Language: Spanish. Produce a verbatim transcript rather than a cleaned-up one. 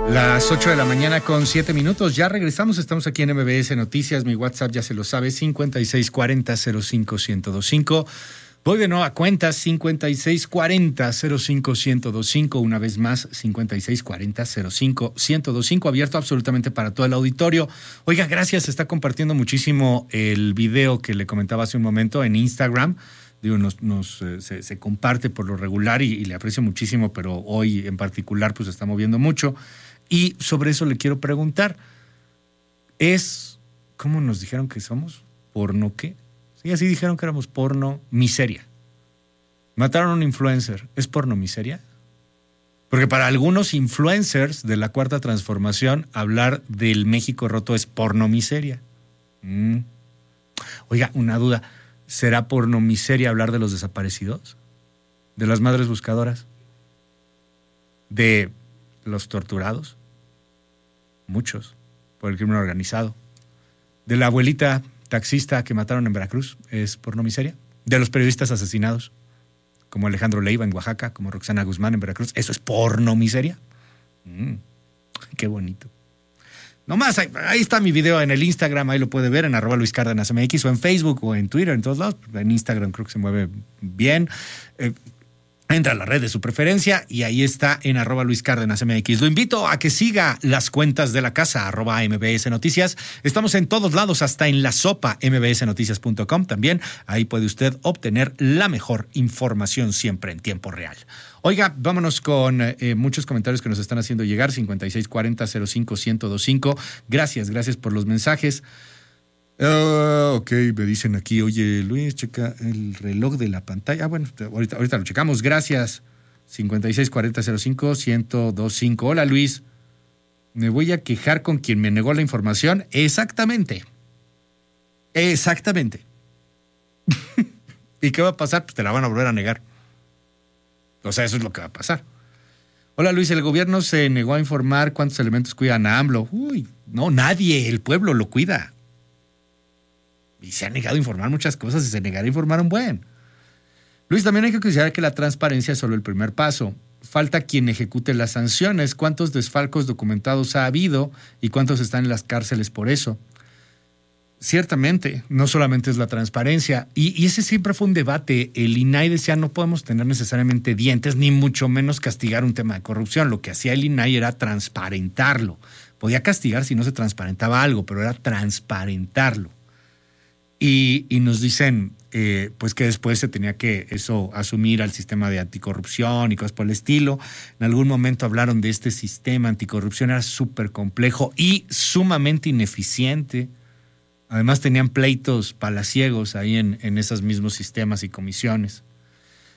Las ocho de la mañana con siete minutos, ya regresamos, estamos aquí en M B S Noticias, mi WhatsApp ya se lo sabe, cincuenta y seis cuarenta cero cinco ciento veinticinco. Voy de nuevo a cuentas, cincuenta y seis cuarenta cero cinco ciento veinticinco, una vez más, cincuenta y seis cuarenta cero cinco ciento veinticinco, abierto absolutamente para todo el auditorio. Oiga, gracias, se está compartiendo muchísimo el video que le comentaba hace un momento en Instagram. Digo, nos, nos, eh, se, se comparte por lo regular y, y le aprecio muchísimo, pero hoy en particular pues se está moviendo mucho. Y sobre eso le quiero preguntar, ¿es, cómo nos dijeron que somos? ¿Porno qué? Sí, así dijeron que éramos porno miseria. Mataron a un influencer, ¿es porno miseria? Porque para algunos influencers de la Cuarta Transformación, hablar del México roto es porno miseria. Mm. Oiga, una duda, ¿será porno miseria hablar de los desaparecidos? ¿De las madres buscadoras? ¿De los torturados? Muchos, por el crimen organizado. ¿De la abuelita taxista que mataron en Veracruz? ¿Es porno miseria? ¿De los periodistas asesinados? Como Alejandro Leiva en Oaxaca, como Roxana Guzmán en Veracruz. ¿Eso es porno miseria? Mm, qué bonito. Nomás, ahí, ahí está mi video en el Instagram, ahí lo puede ver en arroba Luis Cárdenas M X, o en Facebook o en Twitter, en todos lados. En Instagram creo que se mueve bien. Eh, Entra a la red de su preferencia y ahí está en arroba Luis Cárdenas M X. Lo invito a que siga las cuentas de la casa, arroba M B S Noticias. Estamos en todos lados, hasta en la sopa, m b s noticias punto com. También ahí puede usted obtener la mejor información siempre en tiempo real. Oiga, vámonos con eh, muchos comentarios que nos están haciendo llegar, cincuenta y seis cuarenta cero cinco ciento veinticinco. Gracias, gracias por los mensajes. Uh, ok, me dicen aquí, oye Luis, checa el reloj de la pantalla. Ah, bueno, ahorita, ahorita lo checamos, gracias. cincuenta y seis cuarenta cero cinco ciento veinticinco. Hola Luis, me voy a quejar con quien me negó la información. Exactamente. Exactamente. ¿Y qué va a pasar? Pues te la van a volver a negar. O sea, eso es lo que va a pasar. Hola Luis, el gobierno se negó a informar cuántos elementos cuidan a AMLO. Uy, no, nadie, el pueblo lo cuida. Y se ha negado a informar muchas cosas y se negará a informar un buen. Luis, también hay que considerar que la transparencia es solo el primer paso. Falta quien ejecute las sanciones. ¿Cuántos desfalcos documentados ha habido y cuántos están en las cárceles por eso? Ciertamente, no solamente es la transparencia. Y, y ese siempre fue un debate. El I N A I decía no podemos tener necesariamente dientes, ni mucho menos castigar un tema de corrupción. Lo que hacía el I N A I era transparentarlo. Podía castigar si no se transparentaba algo, pero era transparentarlo. Y, y nos dicen eh, pues que después se tenía que eso asumir al sistema de anticorrupción y cosas por el estilo. En algún momento hablaron de este sistema anticorrupción, era súper complejo y sumamente ineficiente. Además tenían pleitos palaciegos ahí en, en esos mismos sistemas y comisiones.